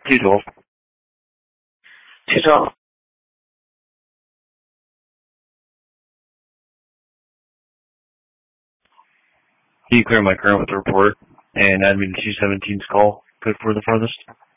212. 212. Can you clear my current with the report and add me to 217's call? Good for the farthest.